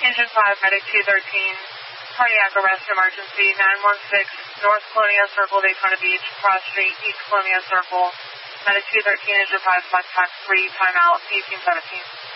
Engine 5, Medic 213, cardiac arrest emergency, 916, North Colonial Circle, Daytona Beach, Cross Street, East Colonial Circle, Medic 213, Engine 5, Flight Tax 3, timeout, 1817.